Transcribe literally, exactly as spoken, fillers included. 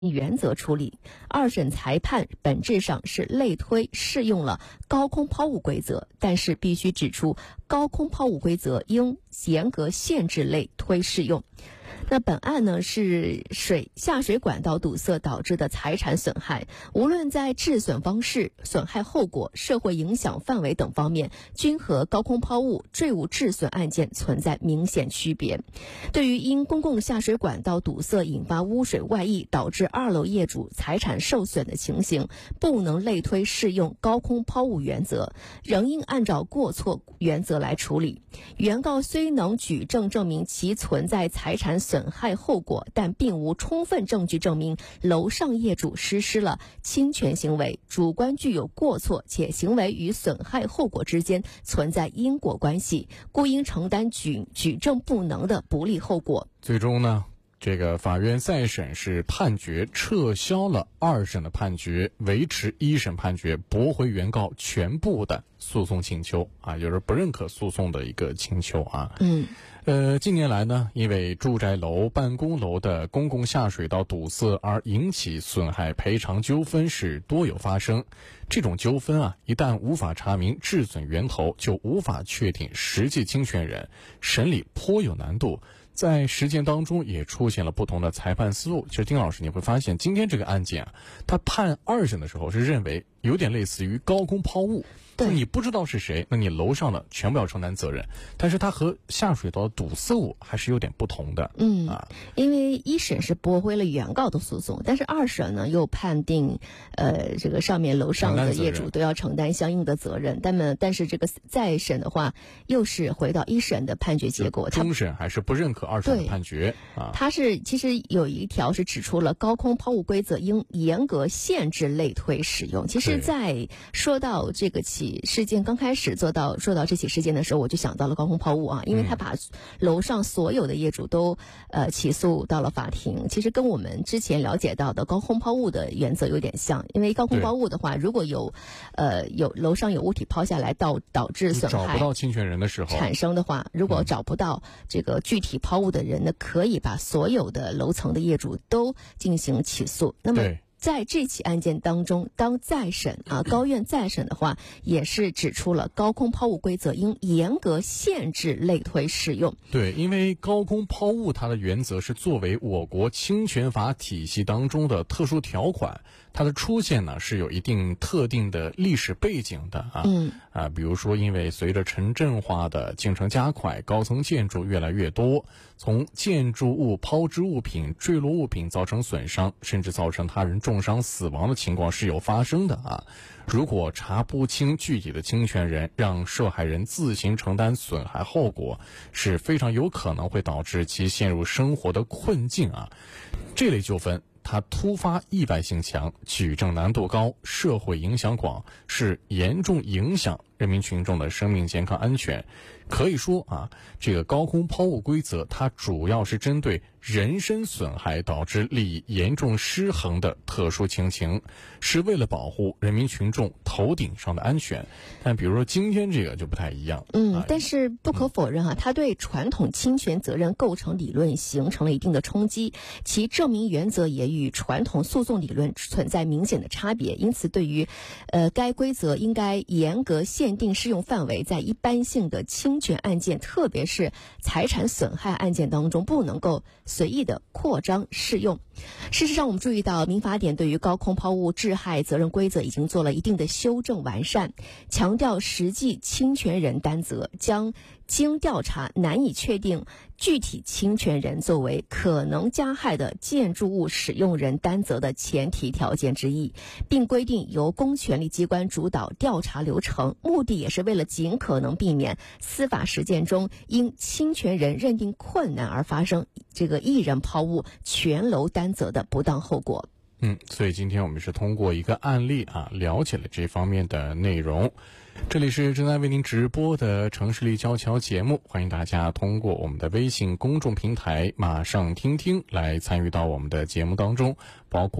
原则处理。二审裁判本质上是类推适用了高空抛物规则，但是必须指出高空抛物规则应严格限制类推适用。那本案呢是水下水管道堵塞导致的财产损害，无论在致损方式、损害后果、社会影响范围等方面，均和高空抛物、坠物致损案件存在明显区别。对于因公共下水管道堵塞引发污水外溢，导致二楼业主财产受损的情形，不能类推适用高空抛物原则，仍应按照过错原则来处理。原告虽能举证证明其存在财产损害后果，但并无充分证据证明楼上业主实施了侵权行为，主观具有过错，且行为与损害后果之间存在因果关系，故应承担举举证不能的不利后果。 最终呢，这个法院再审是判决撤销了二审的判决，维持一审判决，驳回原告全部的诉讼请求啊，就是不认可诉讼的一个请求啊。 嗯， 呃，近年来呢，因为住宅楼、办公楼的公共下水道堵塞而引起损害赔偿纠纷是多有发生。这种纠纷啊，一旦无法查明致损源头，就无法确定实际侵权人，审理颇有难度。在实践当中也出现了不同的裁判思路。其实丁老师你会发现，今天这个案件啊，他判二审的时候是认为有点类似于高空抛物， 对， 你不知道是谁，那你楼上的全部要承担责任。但是它和下水道堵塞物还是有点不同的。 嗯啊， 因为一审是驳回了原告的诉讼，但是二审呢又判定，呃，这个上面楼上的业主都要承担相应的责任。但么，但是这个再审的话，又是回到一审的判决结果， 终审还是不认可二审的判决啊。 它是其实有一条是指出了高空抛物规则应严格限制类推使用。其实，在说到这个起事件刚开始做到说到这起事件的时候，我就想到了高空抛物啊，因为他把楼上所有的业主都呃起诉到了法庭。其实跟我们之前了解到的高空抛物的原则有点像，因为高空抛物的话，如果有呃有楼上有物体抛下来导导致损害找不到侵权人的时候产生的话，如果找不到这个具体抛物的人，那可以把所有的楼层的业主都进行起诉。那么在这起案件当中，当再审啊，高院再审的话，也是指出了高空抛物规则应严格限制类推适用。 对，因为高空抛物它的原则是作为我国侵权法体系当中的特殊条款，它的出现呢是有一定特定的历史背景的啊。 嗯啊，比如说因为随着城镇化的进程加快，高层建筑越来越多，从建筑物抛掷物品、坠落物品造成损伤，甚至造成他人重伤死亡的情况是有发生的啊。如果查不清具体的侵权人，让受害人自行承担损害后果，是非常有可能会导致其陷入生活的困境啊。这类纠纷它突发意外性强，举证难度高，社会影响广，是严重影响人民群众的生命健康安全。可以说啊，这个高空抛物规则它主要是针对人身损害导致利益严重失衡的特殊情形，是为了保护人民群众头顶上的安全。但比如说今天这个就不太一样。 嗯， 啊、 但是不可否认哈、啊，它对传统侵权责任构成理论形成了一定的冲击，其证明原则也与传统诉讼理论存在明显的差别。因此，对于呃该规则应该严格限定适用范围，在一般性的侵权案件，特别是财产损害案件当中，不能够随意的扩张适用。事实上，我们注意到民法典对于高空抛物致害责任规则已经做了一定的修正完善，强调实际侵权人担责，将经调查难以确定具体侵权人作为可能加害的建筑物使用人担责的前提条件之一，并规定由公权力机关主导调查流程，目的也是为了尽可能避免司法实践中因侵权人认定困难而发生这个一人抛物全楼担责的不当后果。 嗯，所以今天我们是通过一个案例啊，了解了这方面的内容。这里是正在为您直播的城市立交桥节目，欢迎大家通过我们的微信公众平台马上听听来参与到我们的节目当中，包括